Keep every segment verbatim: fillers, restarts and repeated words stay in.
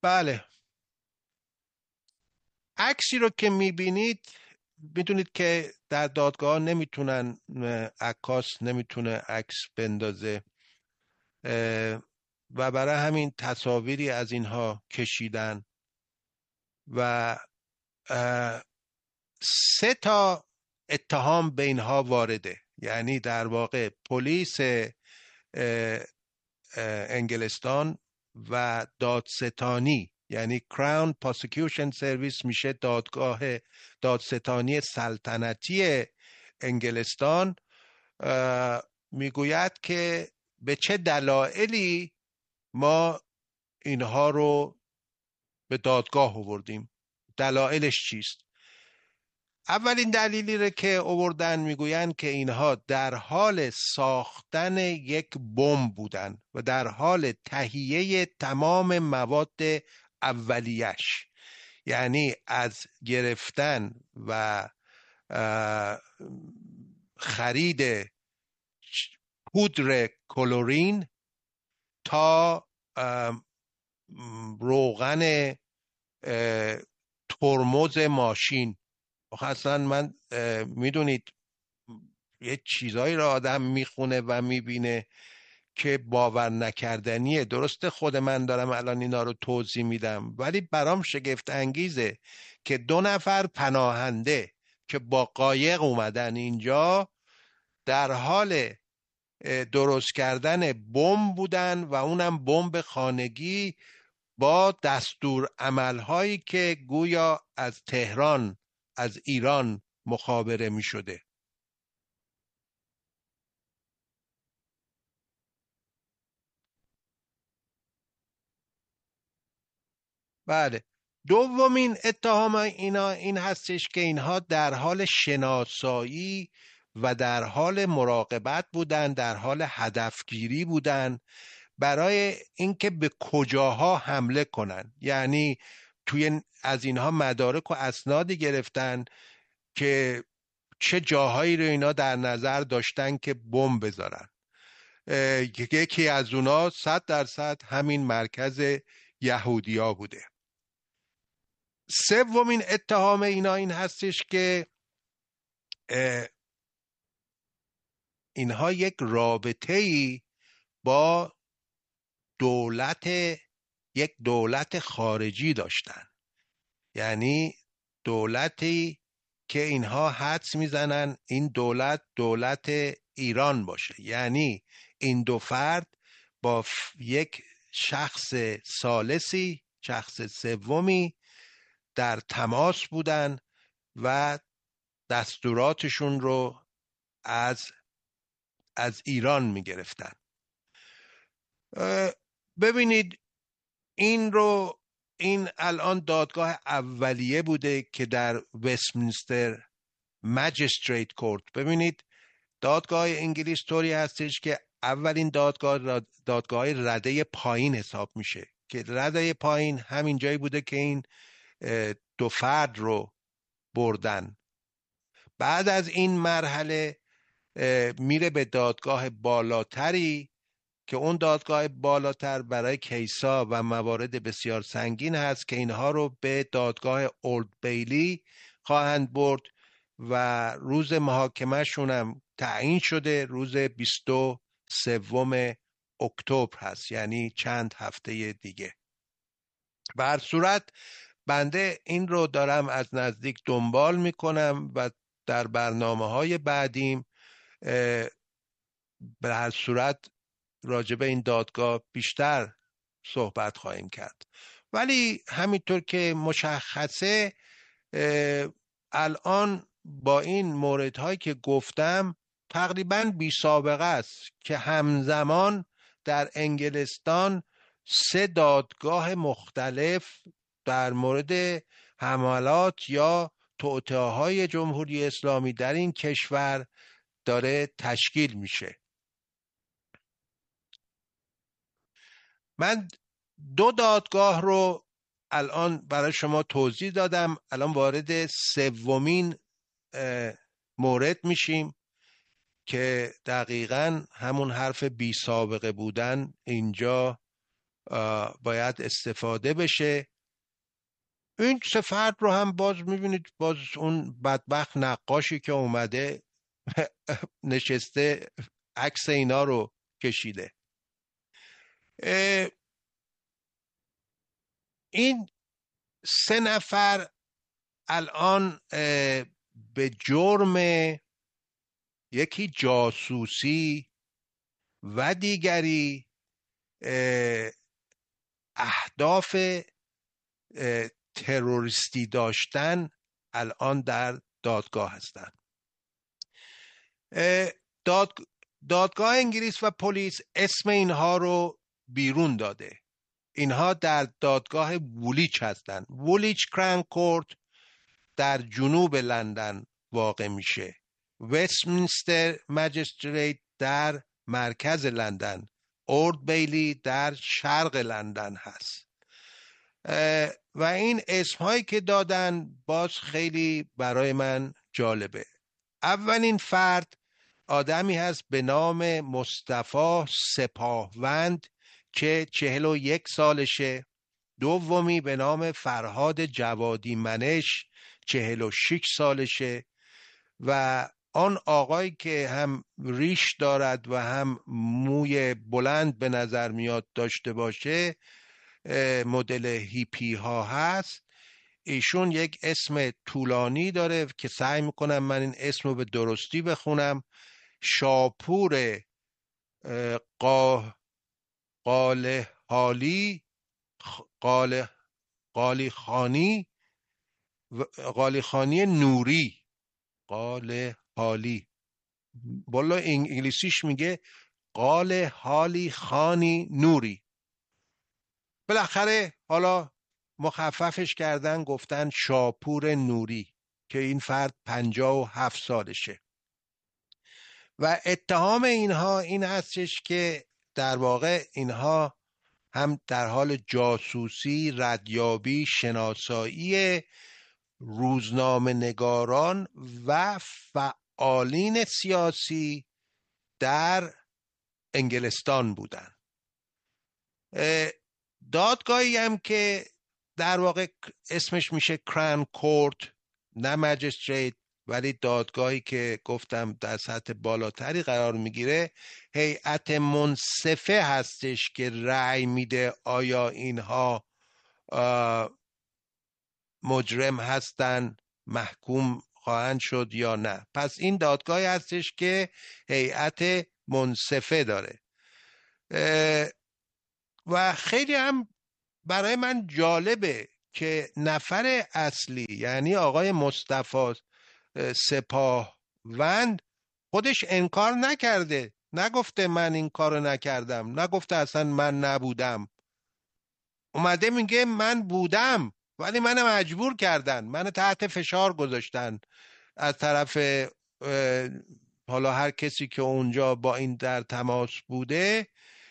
بله، عکسی رو که میبینید میدونید که در دادگاه نمیتونن، عکاس نمیتونه عکس بندازه و برای همین تصاویری از اینها کشیدن و سه تا اتهام به اینها وارده. یعنی در واقع پلیس انگلستان و دادستانی، یعنی Crown Prosecution Service میشه دادگاه دادستانی سلطنتی انگلستان، میگوید که به چه دلایلی ما اینها رو به دادگاه آوردیم. دلایلش چیست؟ اولین دلیلی رو که آوردن میگویند که اینها در حال ساختن یک بمب بودن و در حال تهیه تمام مواد اولیش، یعنی از گرفتن و خرید پودر کلورین تا روغن ترمز ماشین. اصلا من میدونید یه چیزایی را آدم میخونه و میبینه که باور نکردنیه. درسته خود من دارم الان اینا رو توضیح میدم، ولی برام شگفت انگیزه که دو نفر پناهنده که با قایق اومدن اینجا در حال درست کردن بمب بودن و اونم بمب خانگی با دستور عملهایی که گویا از تهران، از ایران مخابره می شده. بله، دومین اتهام اینا این هستش که اینها در حال شناسایی و در حال مراقبت بودن، در حال هدفگیری بودن برای اینکه به کجاها حمله کنن. یعنی توی از اینها مدارک و اسنادی گرفتن که چه جاهایی رو اینا در نظر داشتن که بمب بذارن. یکی از اونا صد درصد همین مرکز یهودیا بوده. سومین اتهام اینا این هستش که اینها یک رابطه‌ای با دولت یک دولت خارجی داشتن. یعنی دولتی که اینها حدس میزنن این دولت دولت ایران باشه. یعنی این دو فرد با یک شخص ثالثی، شخص سومی در تماس بودن و دستوراتشون رو از از ایران میگرفتن. ببینید این رو این الان دادگاه اولیه بوده که در وستمینستر ماجستریت کورت. ببینید دادگاه انگلیس طوری هستش که اولین دادگاه دادگاه رده پایین حساب میشه که رده پایین همین جایی بوده که این دو فرد رو بردن. بعد از این مرحله میره به دادگاه بالاتری که اون دادگاه بالاتر برای کیسا و موارد بسیار سنگین هست که اینها رو به دادگاه اولد بیلی خواهند برد و روز محاکمه شونم تعیین شده، روز بیست و سوم اکتبر هست، یعنی چند هفته دیگه. به هر صورت بنده این رو دارم از نزدیک دنبال میکنم و در برنامه های بعدیم به هر صورت راجع به این دادگاه بیشتر صحبت خواهیم کرد. ولی همینطور که مشخصه الان با این موردهایی که گفتم تقریباً بی سابقه است که همزمان در انگلستان سه دادگاه مختلف در مورد حملات یا توطئه‌های جمهوری اسلامی در این کشور داره تشکیل میشه. من دو دادگاه رو الان برای شما توضیح دادم. الان وارد سومین مورد میشیم که دقیقاً همون حرف بی سابقه بودن اینجا باید استفاده بشه. این سه فرد رو هم باز میبینید، باز اون بدبخت نقاشی که اومده نشسته عکس اینا رو کشیده. این سه نفر الان به جرم یکی جاسوسی و دیگری اهداف تروریستی داشتن الان در دادگاه هستند. داد دادگاه انگلیس و پلیس اسم اینها رو بیرون داده. اینها در دادگاه وولیچ هستند. وولیچ کران کورت در جنوب لندن واقع میشه. وستمینستر ماجستریت در مرکز لندن، اورد بیلی در شرق لندن هست. و این اسمهایی که دادن باز خیلی برای من جالبه. اولین فرد آدمی هست به نام مصطفی سپاهوند که چهل و یک سالشه. دومی به نام فرهاد جوادی منش چهل و شش سالشه. و آن آقایی که هم ریش دارد و هم موی بلند به نظر میاد داشته باشه، مدل هیپی ها هست. ایشون یک اسم طولانی داره که سعی میکنم من این اسم رو به درستی بخونم. شاپور قا قاله حالی قاله قالی خانی قالی خانی نوری قاله حالی بالا انگلیسیش میگه قاله حالی خانی نوری. بالاخره حالا مخففش کردن گفتن شاپور نوری که این فرد پنجاه و هفت سالشه. و اتهام اینها این هستش که در واقع اینها هم در حال جاسوسی، ردیابی، شناسایی روزنامه نگاران و فعالین سیاسی در انگلستان بودن. دادگاهی هم که در واقع اسمش میشه کران کورت، نه ماجستریت، ولی دادگاهی که گفتم در سطح بالاتری قرار میگیره، هیئت منصفه هستش که رأی میده آیا اینها مجرم هستن، محکوم خواهند شد یا نه. پس این دادگاهی هستش که هیئت منصفه داره. و خیلی هم برای من جالبه که نفر اصلی یعنی آقای مصطفی سپاهوند خودش انکار نکرده، نگفته من این کارو نکردم، نگفته اصلا من نبودم. اومده میگه من بودم ولی من مجبور کردن، من تحت فشار گذاشتن از طرف حالا هر کسی که اونجا با این در تماس بوده،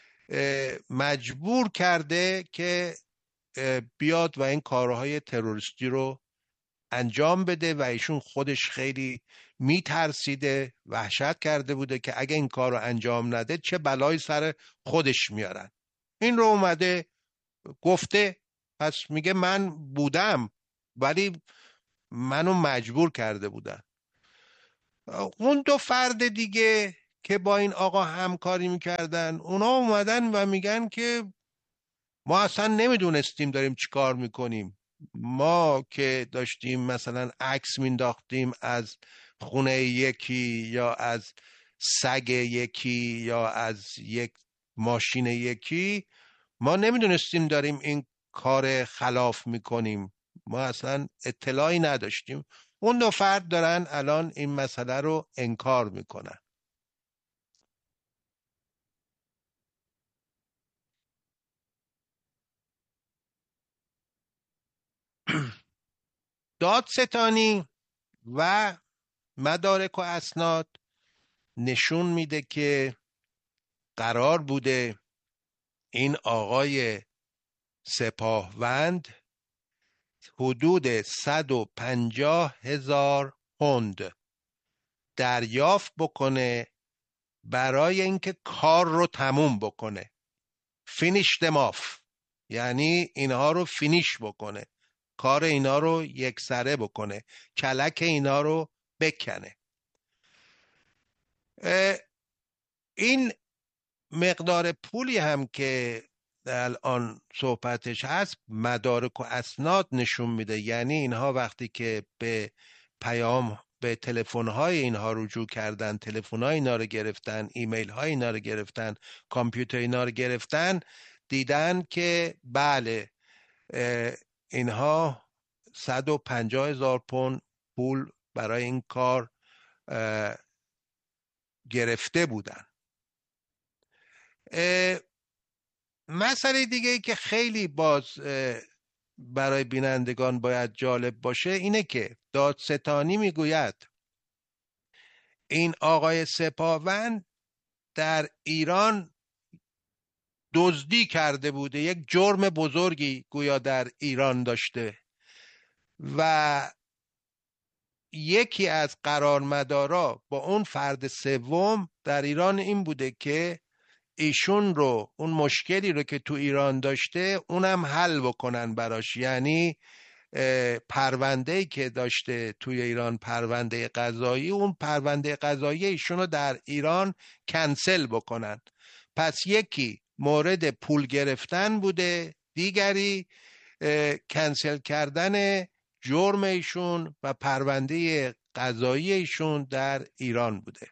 مجبور کرده که بیاد و این کارهای تروریستی رو انجام بده. و ایشون خودش خیلی میترسیده، وحشت کرده بوده که اگه این کار رو انجام نده چه بلایی سر خودش میارن. این رو اومده گفته. پس میگه من بودم ولی منو مجبور کرده بودن. اون دو فرد دیگه که با این آقا همکاری میکردن، اونا اومدن و میگن که ما اصلا نمیدونستیم داریم چی کار میکنیم. ما که داشتیم مثلا عکس مینداختیم از خونه یکی یا از سگ یکی یا از یک ماشین یکی، ما نمیدونستیم داریم این کار خلاف میکنیم، ما اصلا اطلاعی نداشتیم. اون دو فرد دارن الان این مسئله رو انکار میکنن. دادستانی و مدارک و اسناد نشون میده که قرار بوده این آقای سپاهوند حدود صد و پنجاه هزار پوند دریافت بکنه برای اینکه کار رو تموم بکنه. finish them off. یعنی اینها رو فینیش بکنه، کار اینا رو یک سره بکنه، کلک اینا رو بکنه. این مقدار پولی هم که الان صحبتش هست مدارک و اسناد نشون میده، یعنی اینها وقتی که به پیام به تلفن‌های اینها رجوع کردن، تلفن‌های اینا رو گرفتن، ایمیل‌های اینا رو گرفتن، کامپیوتر اینا رو گرفتن، دیدن که بله اینها صد و پنجاه هزار پوند پول برای این کار گرفته بودن. مسئله دیگه ای که خیلی باز برای بینندگان باید جالب باشه اینه که دادستانی میگوید این آقای سپاهون در ایران دزدی کرده بوده، یک جرم بزرگی گویا در ایران داشته و یکی از قرارمدارا با اون فرد سوم در ایران این بوده که ایشون رو اون مشکلی رو که تو ایران داشته اونم حل بکنن براش، یعنی پرونده‌ای که داشته توی ایران، پرونده قضایی، اون پرونده قضایی ایشون رو در ایران کنسل بکنن. پس یکی مورد پول گرفتن بوده، دیگری کنسل کردن جرم ایشون و پرونده قضایی ایشون در ایران بوده.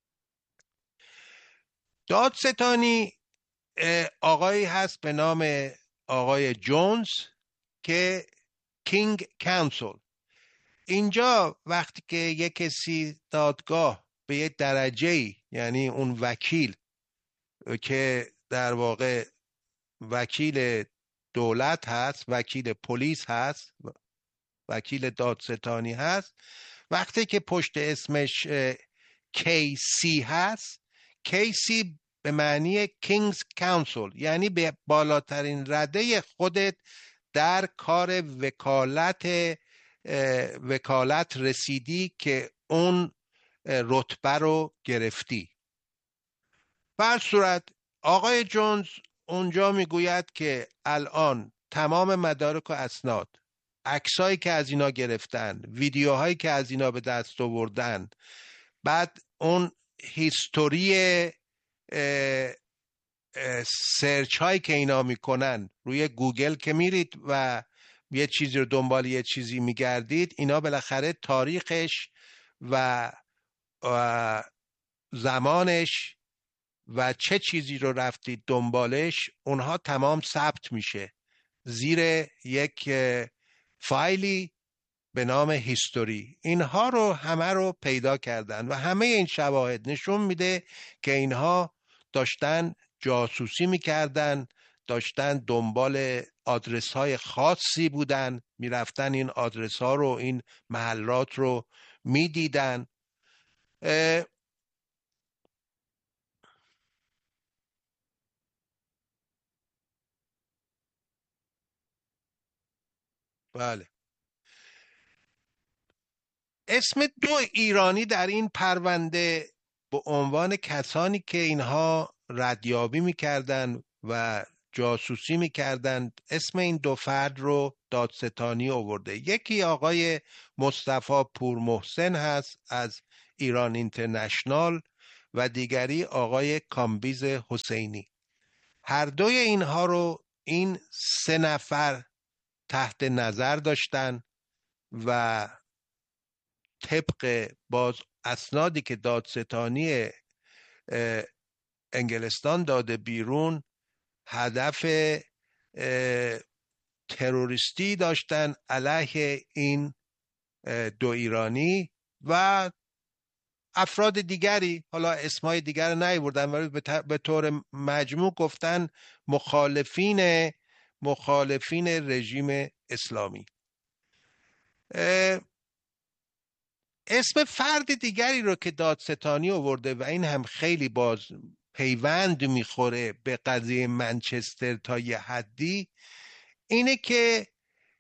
دادستانی آقایی هست به نام آقای جونز که کینگ کانسل. اینجا وقتی که یک کسی دادگاه به یک درجه، یعنی اون وکیل که در واقع وکیل دولت هست، وکیل پلیس هست، وکیل دادستانی هست، وقتی که پشت اسمش کی سی هست، کی سی به معنی کینگز کانسل، یعنی به بالاترین رده خودت در کار وکالت وکالت رسیدی که اون رتبه رو گرفتی. بر صورت آقای جونز اونجا میگوید که الان تمام مدارک و اسناد، عکسایی که از اینا گرفتن، ویدیوهایی که از اینا به دست آوردن، بعد اون هیستوری سرچ هایی که اینا میکنن روی گوگل که میرید و یه چیزی رو دنبال یه چیزی میگردید، اینا بالاخره تاریخش و زمانش و چه چیزی رو رفتید دنبالش، اونها تمام ثبت میشه زیر یک فایلی به نام هیستوری. اینها رو همه رو پیدا کردن و همه این شواهد نشون میده که اینها داشتن جاسوسی میکردن، داشتن دنبال آدرس های خاصی بودن، میرفتن این آدرس ها رو، این محلات رو میدیدن. بله. اسم دو ایرانی در این پرونده به عنوان کسانی که اینها ردیابی میکردن و جاسوسی میکردن، اسم این دو فرد رو دادستانی آورده. یکی آقای مصطفی پورمحسن هست از ایران اینترنشنال و دیگری آقای کامبیز حسینی. هر دوی اینها رو این سه نفر تحت نظر داشتن و طبق باز اسنادی که دادستانی انگلستان داده بیرون، هدف تروریستی داشتن علیه این دو ایرانی و افراد دیگری، حالا اسمای دیگر نیاوردن ولی به طور مجموع گفتن مخالفین مخالفین رژیم اسلامی. اسم فرد دیگری رو که دادستانی آورده و این هم خیلی باز پیوند میخوره به قضیه منچستر تا یه حدی، اینه که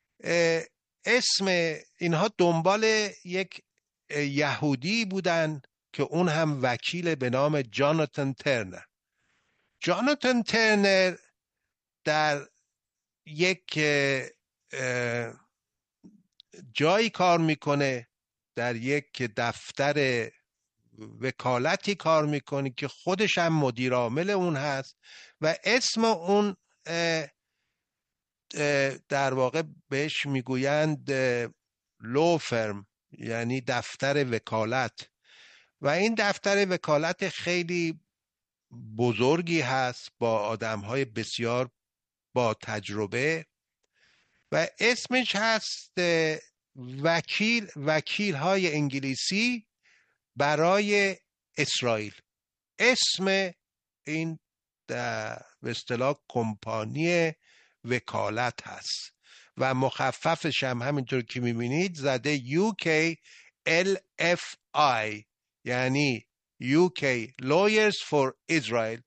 اسم اینها دنبال یک یهودی بودن که اون هم وکیل به نام جاناتان ترنر. جاناتان ترنر در یک جایی کار میکنه، در یک دفتر وکالتی کار میکنه که خودش هم مدیر عامل اون هست و اسم اون در واقع بهش میگویند لو فرم، یعنی دفتر وکالت. و این دفتر وکالت خیلی بزرگی هست با آدمهای بسیار با تجربه و اسمش هست وکیل وکیل های انگلیسی برای اسرائیل. اسم این به اصطلاح کمپانی وکالت هست و مخففش هم همینطور که میبینید زده یو کی ال اف آی، یعنی یو کی Lawyers for Israel،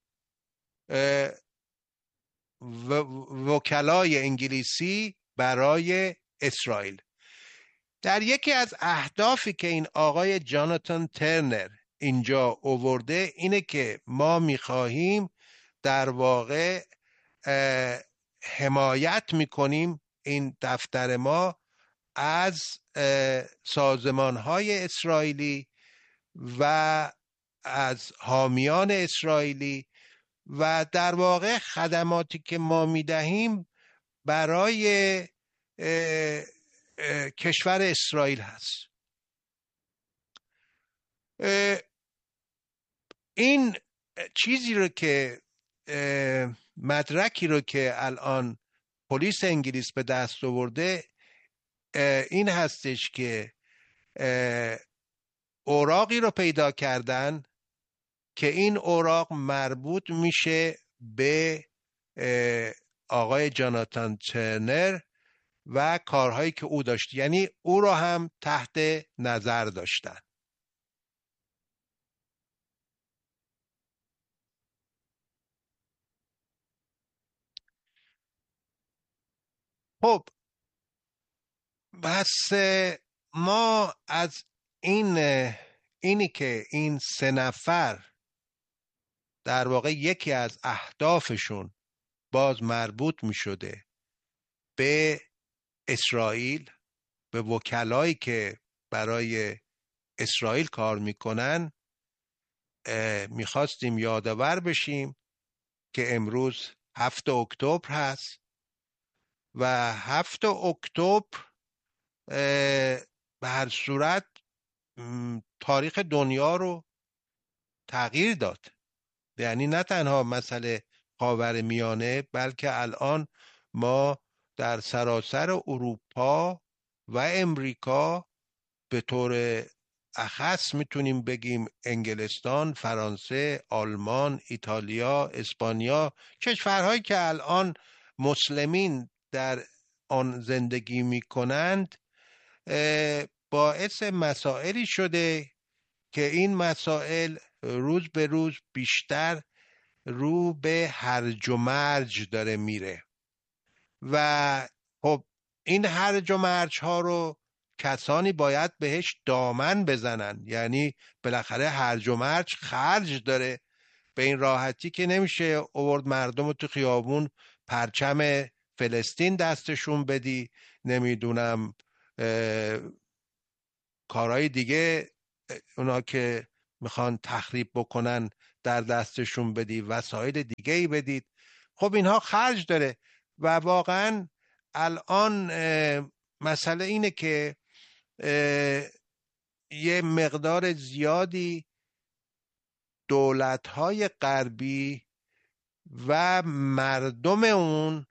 وکلای انگلیسی برای اسرائیل. در یکی از اهدافی که این آقای جاناتان ترنر اینجا آورده اینه که ما میخواهیم در واقع حمایت میکنیم این دفتر ما از سازمانهای اسرائیلی و از حامیان اسرائیلی و در واقع خدماتی که ما میدهیم برای اه اه کشور اسرائیل هست. این چیزی رو که مدرکی رو که الان پلیس انگلیس به دست آورده این هستش که اوراقی رو پیدا کردن که این اوراق مربوط میشه به آقای جاناتان ترنر و کارهایی که او داشت، یعنی او رو هم تحت نظر داشتن. خب بس ما از این اینی که این سه نفر در واقع یکی از اهدافشون باز مربوط می شده به اسرائیل، به وکلایی که برای اسرائیل کار میکنن، میخواستیم یادآور بشیم که امروز هفتم اکتبر هست و هفتم اکتبر به هر صورت تاریخ دنیا رو تغییر داد. یعنی نه تنها مسئله خاورمیانه بلکه الان ما در سراسر اروپا و امریکا به طور اخص میتونیم بگیم انگلستان، فرانسه، آلمان، ایتالیا، اسپانیا، کشورهایی که الان مسلمین در آن زندگی میکنند باعث مسائلی شده که این مسائل روز به روز بیشتر رو به هرج و مرج داره میره و خب این هرج و مرج ها رو کسانی باید بهش دامن بزنن. یعنی بالاخره هرج و مرج خرج داره، به این راحتی که نمیشه آورد مردم رو تو خیابون پرچم فلسطین دستشون بدی، نمیدونم کارهای دیگه اونا که میخوان تخریب بکنن در دستشون بدی، وسایل دیگه ای بدید. خب اینها خرج داره و واقعا الان مسئله اینه که یه مقدار زیادی دولت‌های غربی و مردم اون